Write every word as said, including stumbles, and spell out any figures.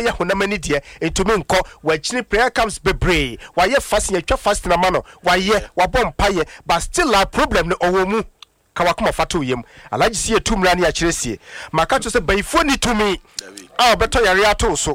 ya honamani de entumi nko wachini prayer camps bebre waye fast ya twa fast na mano waye wabom paye but still a problem no owomu kawakoma fatu yem alaji sie tumra ne ya kiresie maka to se bayfo ni tumi ah beto yare ato so